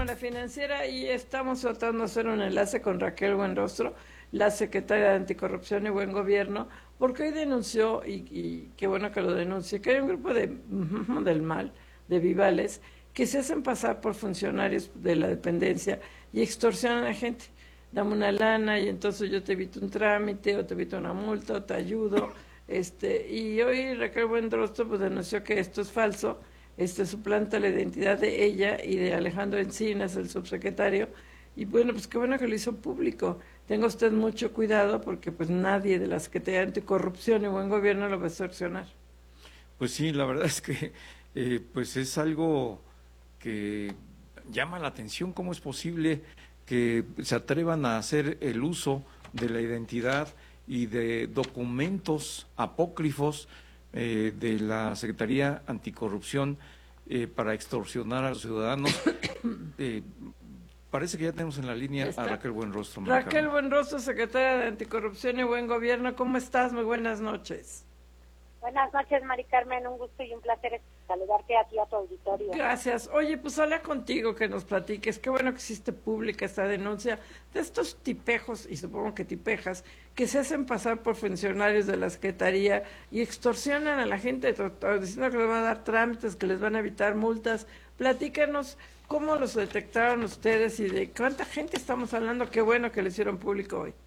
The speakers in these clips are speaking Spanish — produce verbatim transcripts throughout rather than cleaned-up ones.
Cámara Financiera y estamos tratando de hacer un enlace con Raquel Buenrostro, la secretaria de Anticorrupción y Buen Gobierno, porque hoy denunció, y, y qué bueno que lo denuncie, que hay un grupo de, del mal, de vivales, que se hacen pasar por funcionarios de la dependencia y extorsionan a la gente. Dame una lana y entonces yo te evito un trámite o te evito una multa o te ayudo. Este, y hoy Raquel Buenrostro pues denunció que esto es falso. Este suplanta la identidad de ella y de Alejandro Encinas, el subsecretario, y bueno, pues qué bueno que lo hizo público. Tenga usted mucho cuidado porque pues nadie de la Secretaría de Anticorrupción y Buen Gobierno lo va a extorsionar. Pues sí, la verdad es que eh, pues es algo que llama la atención. ¿Cómo es posible que se atrevan a hacer el uso de la identidad y de documentos apócrifos eh, de la Secretaría Anticorrupción eh, para extorsionar a los ciudadanos? Eh, parece que ya tenemos en la línea a Raquel Buenrostro. Raquel Buenrostro, secretaria de Anticorrupción y Buen Gobierno, ¿cómo estás? Muy buenas noches. Buenas noches, Mari Carmen, un gusto y un placer saludarte a ti y a tu auditorio. Gracias. Oye, pues habla contigo que nos platiques. Qué bueno que hiciste pública esta denuncia de estos tipejos, y supongo que tipejas, que se hacen pasar por funcionarios de la Secretaría y extorsionan a la gente diciendo que les van a dar trámites, que les van a evitar multas. Platícanos cómo los detectaron ustedes y de cuánta gente estamos hablando. Qué bueno que lo hicieron público hoy.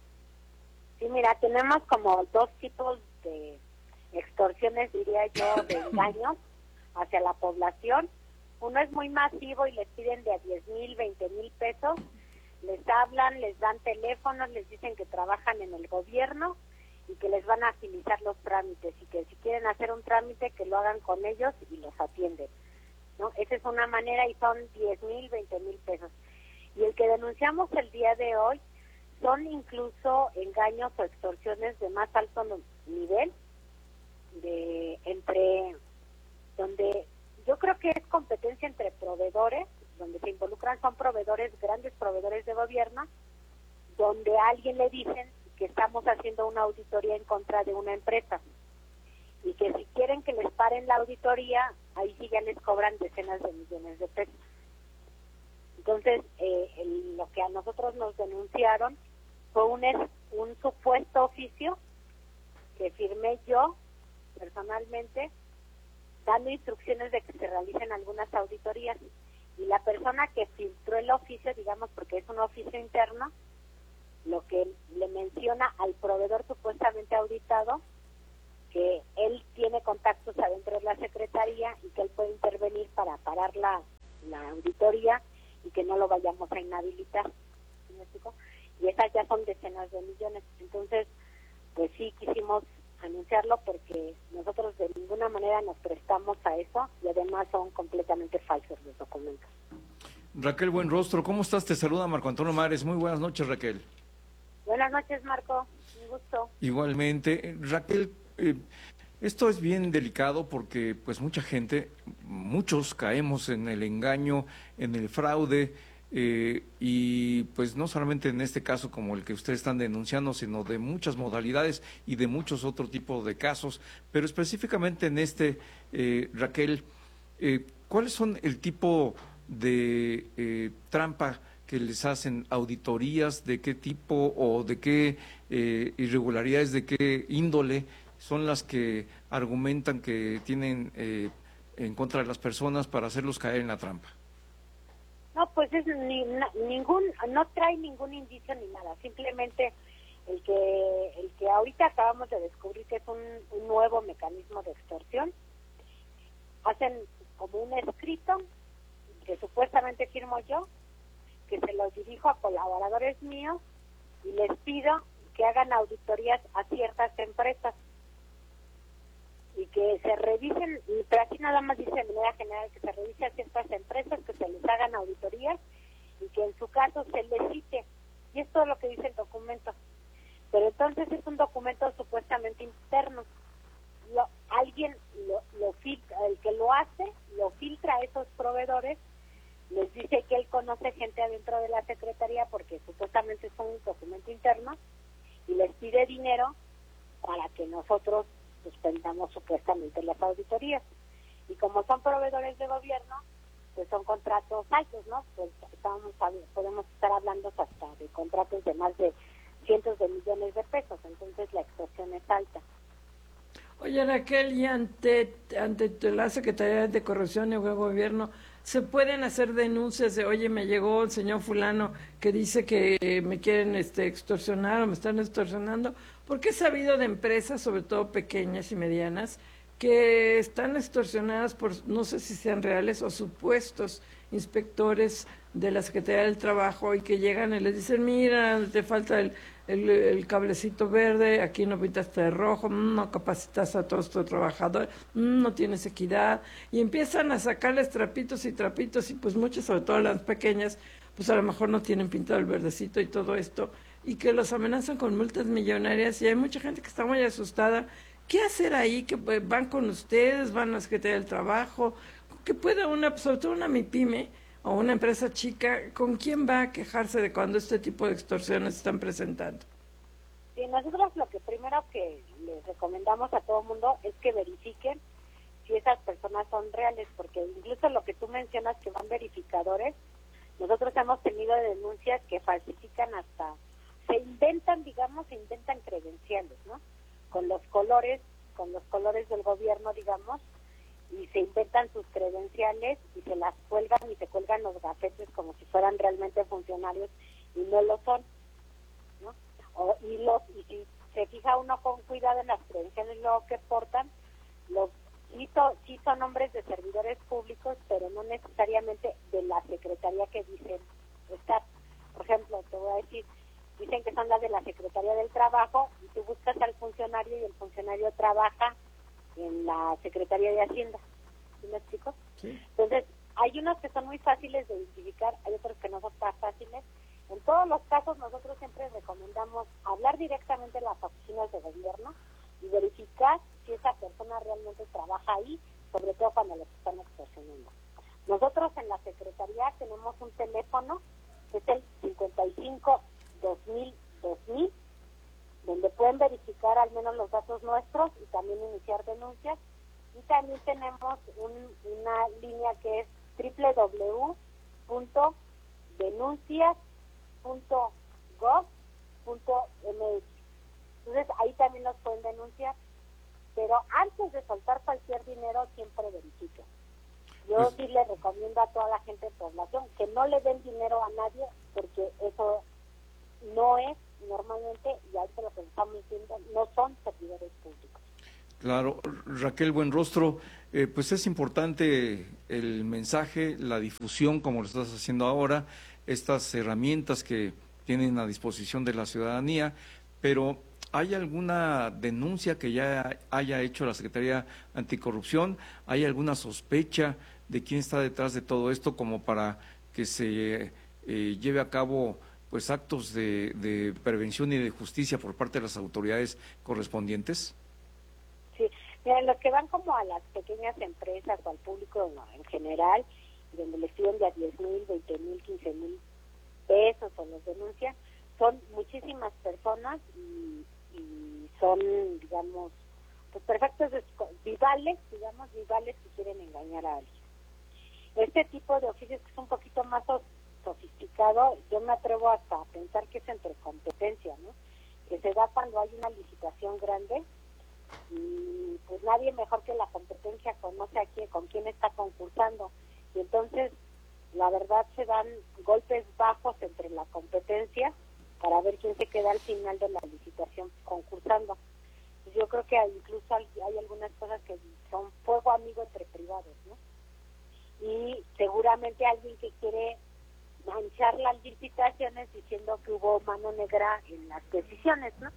Sí, mira, tenemos como dos tipos de extorsiones, diría yo, de engaños hacia la población. Uno es muy masivo y les piden de a diez mil, veinte mil pesos, les hablan, les dan teléfonos, les dicen que trabajan en el gobierno y que les van a agilizar los trámites y que si quieren hacer un trámite que lo hagan con ellos y los atienden, ¿no? Esa es una manera y son diez mil, veinte mil pesos. Y el que denunciamos el día de hoy son incluso engaños o extorsiones de más alto nivel, de entre donde yo creo que es competencia entre proveedores, donde se involucran son proveedores, grandes proveedores de gobierno, donde a alguien le dicen que estamos haciendo una auditoría en contra de una empresa y que si quieren que les paren la auditoría, ahí sí ya les cobran decenas de millones de pesos. Entonces, eh, el, lo que a nosotros nos denunciaron fue un, un supuesto oficio que firmé yo personalmente, dando instrucciones de que se realicen algunas auditorías, y la persona que filtró el oficio, digamos, porque es un oficio interno, lo que le menciona al proveedor supuestamente auditado, que él tiene contactos adentro de la Secretaría y que él puede intervenir para parar la, la auditoría y que no lo vayamos a inhabilitar, ¿sí me explico? Y esas ya son decenas de millones. Entonces, pues sí quisimos anunciarlo porque nosotros de ninguna manera nos prestamos a eso y además son completamente falsos los documentos. Raquel Buenrostro, ¿cómo estás? Te saluda Marco Antonio Mares. Muy buenas noches, Raquel. Buenas noches, Marco. Un gusto. Igualmente. Raquel, eh, esto es bien delicado porque pues mucha gente, muchos caemos en el engaño, en el fraude, Eh, y pues no solamente en este caso como el que ustedes están denunciando, sino de muchas modalidades y de muchos otros tipos de casos, pero específicamente en este, eh, Raquel, eh, ¿cuáles son el tipo de eh, trampa que les hacen? ¿Auditorías de qué tipo o de qué eh, irregularidades, de qué índole son las que argumentan que tienen eh, en contra de las personas para hacerlos caer en la trampa? No, pues es ni, ningún, no trae ningún indicio ni nada, simplemente el que el que ahorita acabamos de descubrir que es un, un nuevo mecanismo de extorsión. Hacen como un escrito que supuestamente firmo yo, que se los dirijo a colaboradores míos y les pido que hagan auditorías a ciertas empresas y que se revisen, pero aquí nada más dice de manera general que se revise a ciertas empresas, que se les hagan auditorías y que en su caso se les cite, y es todo lo que dice el documento. Pero entonces es un documento supuestamente interno. Lo, alguien lo, lo filtra, el que lo hace, lo filtra a esos proveedores, les dice que él conoce gente adentro de la Secretaría porque supuestamente es un documento interno y les pide dinero para que nosotros suspendamos supuestamente las auditorías. Y como son proveedores de gobierno, pues son contratos altos, ¿no? Pues estamos, podemos estar hablando hasta de contratos de más de cientos de millones de pesos, entonces la extorsión es alta. Oye, Raquel, y ante, ante la Secretaría de Corrupción y Buen Gobierno, ¿se pueden hacer denuncias de, oye, me llegó el señor fulano que dice que me quieren este, extorsionar o me están extorsionando? Porque he sabido de empresas, sobre todo pequeñas y medianas, que están extorsionadas por, no sé si sean reales o supuestos inspectores de la Secretaría del Trabajo, y que llegan y les dicen, mira, te falta el, el, el cablecito verde, aquí no pintaste de rojo, no capacitas a todos tus trabajadores, no tienes equidad, y empiezan a sacarles trapitos y trapitos, y pues muchas, sobre todo las pequeñas, pues a lo mejor no tienen pintado el verdecito y todo esto, y que los amenazan con multas millonarias, y hay mucha gente que está muy asustada. ¿Qué hacer ahí? ¿Que van con ustedes? ¿Van a la Secretaría del Trabajo? ¿Qué puede una, sobre todo una MIPYME o una empresa chica, con quién va a quejarse de cuando este tipo de extorsiones se están presentando? Sí, nosotros lo que primero que les recomendamos a todo el mundo es que verifiquen si esas personas son reales, porque incluso lo que tú mencionas que van verificadores, nosotros hemos tenido denuncias que falsifican hasta, se inventan, digamos, se inventan credenciales, ¿no? Con los colores, con los colores del gobierno, digamos, y se inventan sus credenciales y se las cuelgan y se cuelgan los gafetes como si fueran realmente funcionarios y no lo son, ¿no? O, y los y si se fija uno con cuidado en las credenciales luego que portan, los sí, so, sí son nombres de servidores públicos, pero no necesariamente de la secretaría que dicen estar. Por ejemplo, te voy a decir, dicen que son las de la Secretaría del Trabajo, y tú buscas al funcionario y el funcionario trabaja en la Secretaría de Hacienda. ¿Sí me explico? Sí. Entonces, hay unos que son muy fáciles de identificar, hay otros que no son tan fáciles. En todos los casos, nosotros siempre recomendamos hablar directamente a las oficinas de gobierno y verificar si esa persona realmente trabaja ahí, sobre todo cuando les están extorsionando. Nosotros en la Secretaría tenemos un teléfono, que es el cincuenta y cinco dos mil dos mil, donde pueden verificar al menos los datos nuestros y también iniciar denuncias. Y también tenemos un, una línea que es doble u doble u doble u punto denuncias punto gov punto m x. Entonces ahí también nos pueden denunciar, pero antes de soltar cualquier dinero siempre verifiquen. Yo pues, sí le recomiendo a toda la gente de población que no le den dinero a nadie, porque eso no es normalmente, y ahí lo que estamos diciendo, no son servidores públicos. Claro, Raquel Buenrostro, eh, pues es importante el mensaje, la difusión, como lo estás haciendo ahora, estas herramientas que tienen a disposición de la ciudadanía, pero ¿hay alguna denuncia que ya haya hecho la Secretaría Anticorrupción? ¿Hay alguna sospecha de quién está detrás de todo esto como para que se eh, lleve a cabo pues actos de, de prevención y de justicia por parte de las autoridades correspondientes? Sí, mira, los que van como a las pequeñas empresas o al público no, en general, donde les piden de a diez mil, veinte mil, quince mil pesos o los denuncian, son muchísimas personas y, y son, digamos, pues perfectos vivales, digamos, vivales que quieren engañar a alguien. Este tipo de oficios que es un poquito más sofisticado, yo me atrevo hasta a pensar que es entre competencia, ¿no? Que se da cuando hay una licitación grande y pues nadie mejor que la competencia conoce a quién, con quién está concursando, y entonces la verdad se dan golpes bajos entre la competencia para ver quién se queda al final de la licitación concursando. Pues yo creo que hay, incluso hay, hay algunas cosas que son fuego amigo entre privados, ¿no? Y seguramente alguien que quiere manchar las licitaciones diciendo que hubo mano negra en las decisiones, ¿no?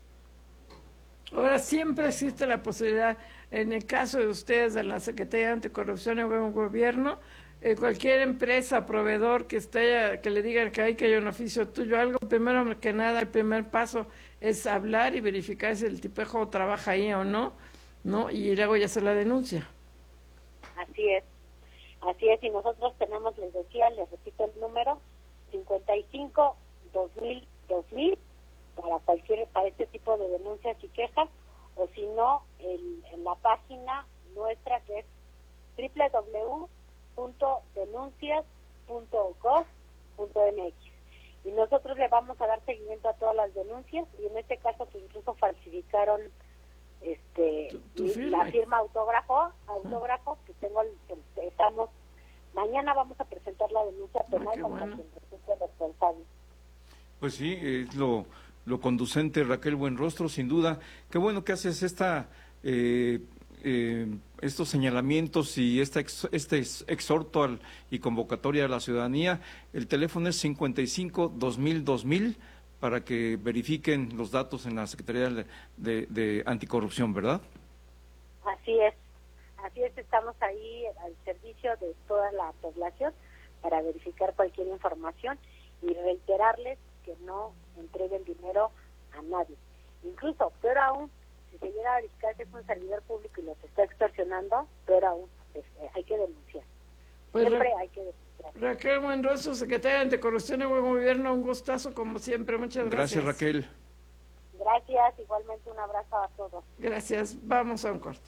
Ahora siempre existe la posibilidad, en el caso de ustedes, de la Secretaría de Anticorrupción y Buen Gobierno, eh, cualquier empresa, proveedor que esté, que le digan que hay que hay un oficio tuyo, algo, primero que nada, el primer paso es hablar y verificar si el tipejo trabaja ahí o no, ¿no? Y luego ya hacer la denuncia. Así es. Así es, y nosotros tenemos, les decía, les repito el número, cincuenta y cinco dos mil dos mil, para cualquier, para este tipo de denuncias y quejas, o si no, el, en la página nuestra que es doble u doble u doble u punto denuncias punto gov punto mx. Y nosotros le vamos a dar seguimiento a todas las denuncias, y en este caso que incluso falsificaron este ¿Tu, tu mi- firma? la firma autógrafo, autógrafo que tengo, el- el- estamos, mañana vamos a presentar la denuncia penal qué contra bueno. quien resulte responsable. Pues sí, es lo, lo conducente, Raquel Buenrostro, sin duda. Qué bueno que haces esta, eh, eh, estos señalamientos y esta ex, este ex- exhorto al, y convocatoria a la ciudadanía. El teléfono es cincuenta y cinco, dos mil, dos mil, para que verifiquen los datos en la Secretaría de, de, de Anticorrupción, ¿verdad? Así es, así es, estamos ahí al servicio de toda la población para verificar cualquier información y reiterarles que no entreguen dinero a nadie. Incluso, peor aún, si se llega a verificar que es un servidor público y los está extorsionando, peor aún, es- eh, hay que denunciar. Pues, Siempre Ra- hay que denunciar. Raquel Buenrostro, secretaria de Anticorrupción y Buen Gobierno, un gustazo como siempre. Muchas gracias. Gracias, Raquel. Gracias, igualmente un abrazo a todos. Gracias. Vamos a un corte.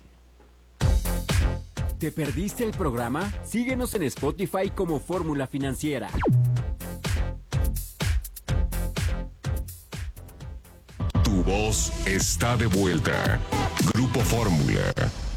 ¿Te perdiste el programa? Síguenos en Spotify como Fórmula Financiera. Tu voz está de vuelta. Grupo Fórmula.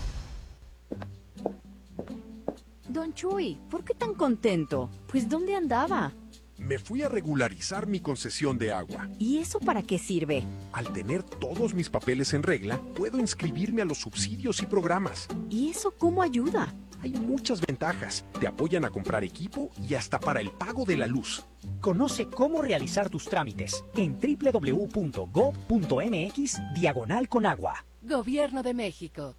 Don Chuy, ¿por qué tan contento? Pues ¿dónde andaba? Me fui a regularizar mi concesión de agua. ¿Y eso para qué sirve? Al tener todos mis papeles en regla, puedo inscribirme a los subsidios y programas. ¿Y eso cómo ayuda? Hay muchas ventajas. Te apoyan a comprar equipo y hasta para el pago de la luz. Conoce cómo realizar tus trámites en doble u doble u doble u punto gov punto mx diagonal con agua. Gobierno de México.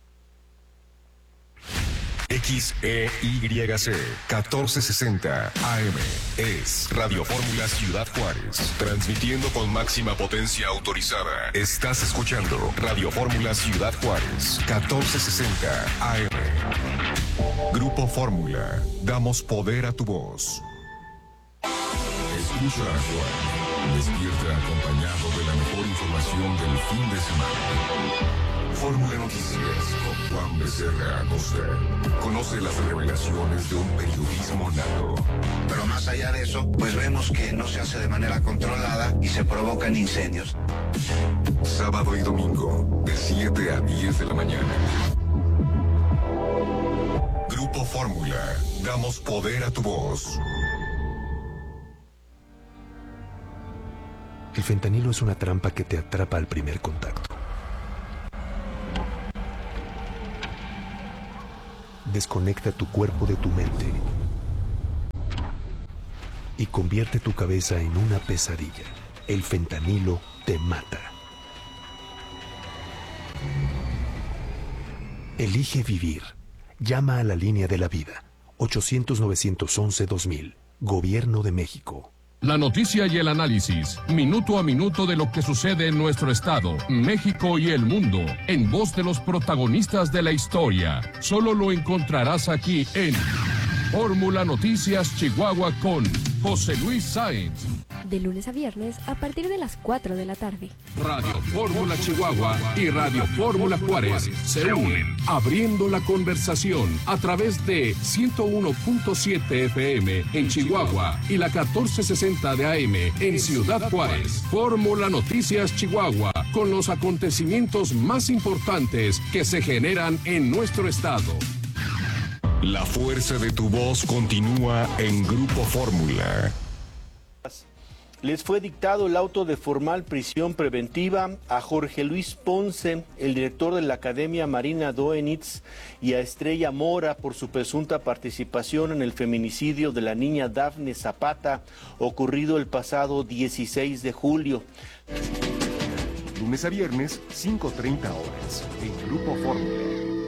X E Y C catorce sesenta A M es Radio Fórmula Ciudad Juárez, transmitiendo con máxima potencia autorizada. Estás escuchando Radio Fórmula Ciudad Juárez, catorce sesenta A M. Grupo Fórmula, damos poder a tu voz. Escucha a Juan, despierta acompañado de la mejor información del fin de semana. Fórmula Noticias con Juan Becerra Acosta. Conoce las revelaciones de un periodismo nato. Pero más allá de eso, pues vemos que no se hace de manera controlada y se provocan incendios. Sábado y domingo, de siete a diez de la mañana. Grupo Fórmula, damos poder a tu voz. El fentanilo es una trampa que te atrapa al primer contacto. Desconecta tu cuerpo de tu mente y convierte tu cabeza en una pesadilla. El fentanilo te mata. Elige vivir. Llama a la línea de la vida. ochocientos, novecientos once, dos mil. Gobierno de México. La noticia y el análisis, minuto a minuto de lo que sucede en nuestro estado, México y el mundo, en voz de los protagonistas de la historia. Solo lo encontrarás aquí en Fórmula Noticias Chihuahua con José Luis Sáenz. De lunes a viernes a partir de las cuatro de la tarde. Radio Fórmula Chihuahua y Radio Fórmula Juárez se unen, abriendo la conversación a través de ciento uno punto siete F M en Chihuahua y la catorce sesenta de A M en Ciudad Juárez. Fórmula Noticias Chihuahua, con los acontecimientos más importantes que se generan en nuestro estado. La fuerza de tu voz continúa en Grupo Fórmula. Les fue dictado el auto de formal prisión preventiva a Jorge Luis Ponce, el director de la Academia Marina Doenitz, y a Estrella Mora por su presunta participación en el feminicidio de la niña Dafne Zapata, ocurrido el pasado dieciséis de julio. Lunes a viernes, cinco treinta horas, en Grupo Fórmula.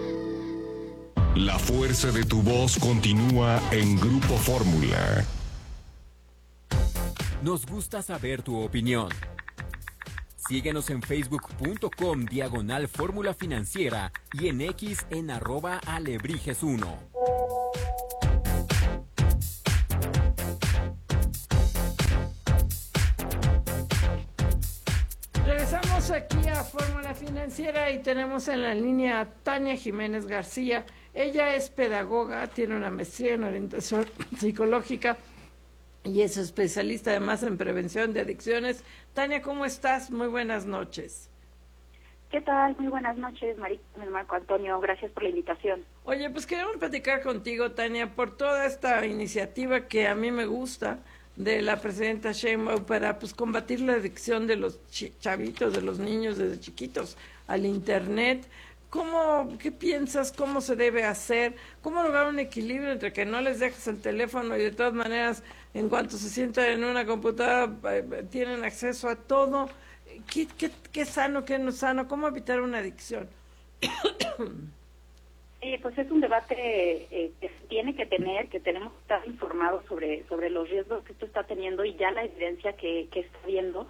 La fuerza de tu voz continúa en Grupo Fórmula. Nos gusta saber tu opinión. Síguenos en facebook.com diagonal Fórmula Financiera y en X en arroba alebrijes uno. Regresamos Regresamos aquí a Fórmula Financiera y tenemos en la línea a Tania Jiménez García. Ella es pedagoga, tiene una maestría en orientación psicológica y es especialista además en prevención de adicciones. Tania, ¿cómo estás? Muy buenas noches. ¿Qué tal? Muy buenas noches, María, Marco Antonio. Gracias por la invitación. Oye, pues queremos platicar contigo, Tania, por toda esta iniciativa que a mí me gusta de la presidenta Sheinbaum para pues combatir la adicción de los chavitos, de los niños desde chiquitos al Internet. ¿Cómo, qué piensas? ¿Cómo se debe hacer? ¿Cómo lograr un equilibrio entre que no les dejes el teléfono y de todas maneras, en cuanto se sientan en una computadora, eh, tienen acceso a todo? ¿Qué, qué, qué sano, qué no sano? ¿Cómo evitar una adicción? Eh, pues es un debate eh, que se tiene que tener, que tenemos que estar informados sobre, sobre los riesgos que esto está teniendo y ya la evidencia que, que está viendo.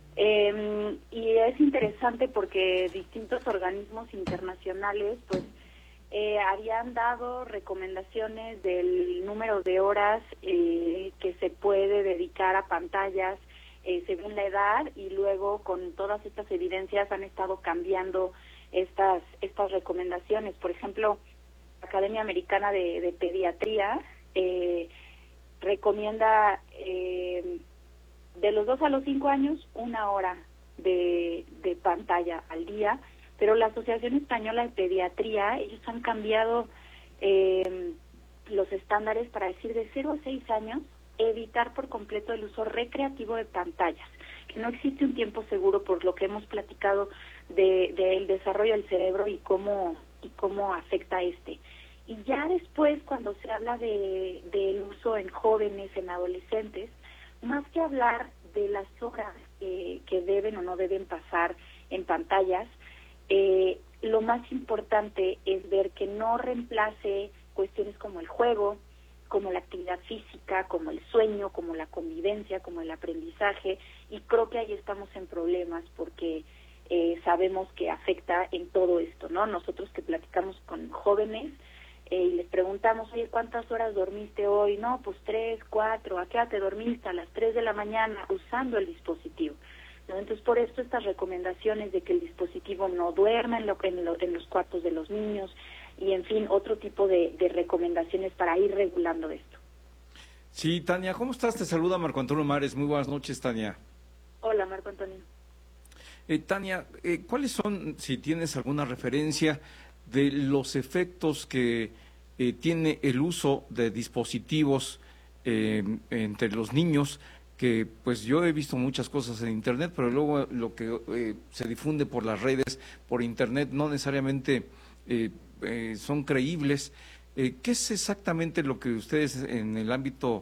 Eh, y es interesante porque distintos organismos internacionales pues eh, habían dado recomendaciones del número de horas eh, que se puede dedicar a pantallas eh, según la edad, y luego con todas estas evidencias han estado cambiando estas estas recomendaciones. Por ejemplo, la Academia Americana de, de Pediatría eh, recomienda eh, de los dos a los cinco años una hora de, de pantalla al día, pero la Asociación Española de Pediatría, ellos han cambiado eh, los estándares para decir de cero a seis años evitar por completo el uso recreativo de pantallas, que no existe un tiempo seguro por lo que hemos platicado de, de el desarrollo del cerebro y cómo y cómo afecta este. Y ya después, cuando se habla de del uso en jóvenes, en adolescentes, más que hablar de las horas eh, que deben o no deben pasar en pantallas, eh, lo más importante es ver que no reemplace cuestiones como el juego, como la actividad física, como el sueño, como la convivencia, como el aprendizaje, y creo que ahí estamos en problemas porque eh, sabemos que afecta en todo esto, ¿no? Nosotros que platicamos con jóvenes eh, y les preguntamos, oye, ¿cuántas horas dormiste hoy? No, pues tres, cuatro. ¿A qué hora te dormiste? A las tres de la mañana, usando el dispositivo, ¿no? Entonces, por esto estas recomendaciones de que el dispositivo no duerma en, lo, en, lo, en los cuartos de los niños, y en fin, otro tipo de, de recomendaciones para ir regulando esto. Sí, Tania, ¿cómo estás? Te saluda Marco Antonio Mares. Muy buenas noches, Tania. Hola, Marco Antonio. Eh, Tania, eh, ¿cuáles son, si tienes alguna referencia, de los efectos que eh, tiene el uso de dispositivos eh, entre los niños? Que pues yo he visto muchas cosas en Internet, pero luego lo que eh, se difunde por las redes, por Internet, no necesariamente eh, eh, son creíbles. Eh, ¿Qué es exactamente lo que ustedes en el ámbito